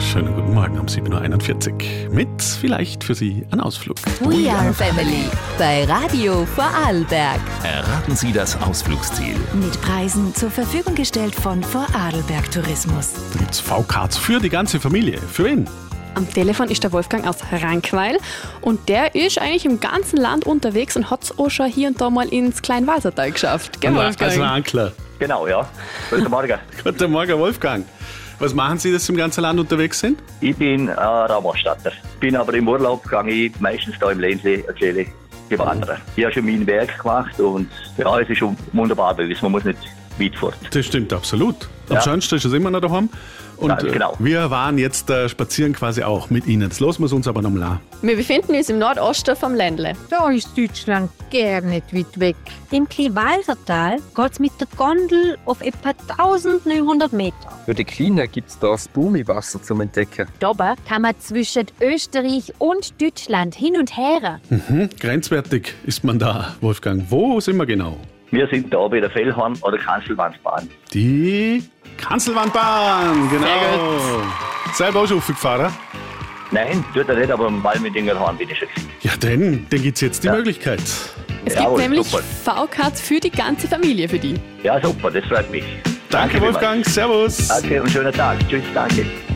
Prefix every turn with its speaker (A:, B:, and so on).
A: Schönen guten Morgen um 7.41 Uhr. Mit vielleicht für Sie ein Ausflug.
B: We are Family bei Radio Vorarlberg.
C: Erraten Sie das Ausflugsziel.
B: Mit Preisen zur Verfügung gestellt von Vorarlberg Tourismus.
A: Da gibt es V-Cards für die ganze Familie. Für wen?
D: Am Telefon ist der Wolfgang aus Rankweil und der ist eigentlich im ganzen Land unterwegs und hat es auch schon hier und da mal ins Kleinwalsertal geschafft. Gell, Wolfgang?
A: Als Rankler.
E: Genau, ja. Guten Morgen.
A: Guten Morgen, Wolfgang. Was machen Sie, dass Sie im ganzen Land unterwegs sind?
E: Ich bin Raumausstatter. Bin aber im Urlaub, gehe ich meistens da im Ländle erzähle die Wanderer. Ich habe schon mein Werk gemacht und ja, es ist schon wunderbar, weil man muss nicht weit fort.
A: Das stimmt absolut. Am schönsten ist es immer noch daheim. Und
E: Ja, genau.
A: wir waren jetzt spazieren quasi auch mit Ihnen. Das lassen wir uns aber nochmal an.
D: Wir befinden uns im Nordosten vom Ländle.
F: Da ist Deutschland gar nicht weit weg. Im Kleinwalsertal geht es mit der Gondel auf etwa 1900 Meter.
G: Für die Kleinen gibt es da das Bumiwasser zum Entdecken.
F: Da kann man zwischen Österreich und Deutschland hin und her.
A: Grenzwertig ist man da, Wolfgang. Wo sind wir genau?
E: Wir sind da bei der Fellhorn oder Kanzelwandbahn.
A: Die Kanzelwandbahn, genau. Selber auch schon aufgefahren?
E: Nein, tut er nicht, aber im Walmendingerhorn bin ich schon gewesen.
A: Ja, dann gibt es jetzt die Möglichkeit.
D: Es
E: Jawohl,
D: gibt nämlich
E: super.
D: V-Cards für die ganze Familie für die.
E: Ja, super, das freut mich.
A: Danke, Wolfgang. Servus.
E: Danke und schönen Tag. Tschüss, danke.